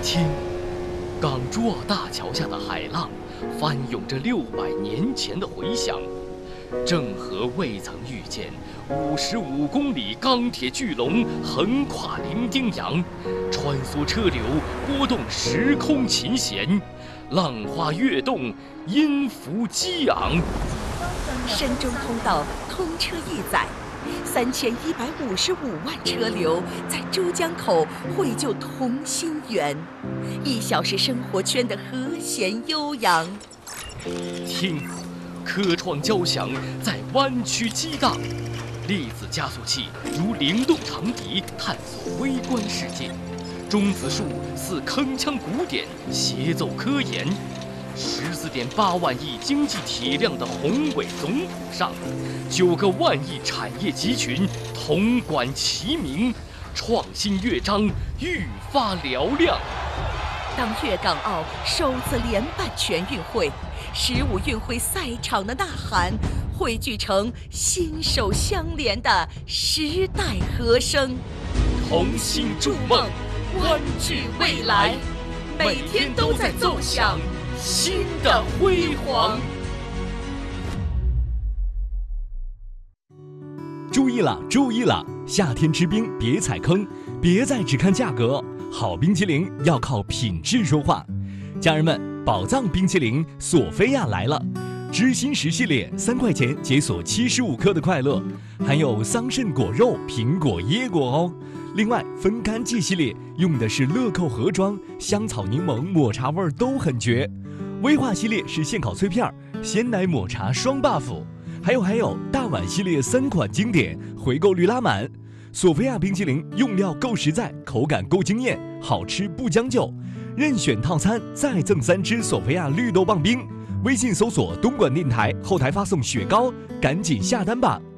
听，港珠澳大桥下的海浪，翻涌着600年前的回响。郑和未曾预见55公里钢铁巨龙横跨伶仃洋，穿梭车流，拨动时空琴弦，浪花跃动，音符激昂。 深中通道通车一载，3155万车流在珠江口汇就同心圆，1小时生活圈的和弦悠扬。 听，科创交响在湾区激荡，粒子加速器如灵动长笛探索微观世界，中子数似铿锵鼓点协奏科研。14.8万亿经济体量的宏伟总谱上，9个万亿产业集群铜管齐鸣，创新乐章愈发嘹亮。 当粤港澳首次联办全运会，15运会赛场的呐喊汇聚成心手相连的时代和声， 同心筑梦， 湾聚未来，每天都在奏响新的辉煌。 注意了，注意了！夏天吃冰别踩坑，别再只看价格，好冰淇淋要靠品质说话。家人们，宝藏冰淇淋索菲亚来了，知心10系列3块钱解锁75克的快乐，还有桑葚果肉、苹果、椰果哦。另外，分干季系列用的是乐扣盒装，香草、柠檬、抹茶味都很绝。威化系列是现烤脆片，鲜奶抹茶双 buff。还有，大碗系列3款经典，回购率拉满。索菲亚冰淇淋用料够实在，口感够惊艳，好吃不将就。任选套餐再赠3支索菲亚绿豆棒冰。微信搜索东莞电台，后台发送雪糕，赶紧下单吧。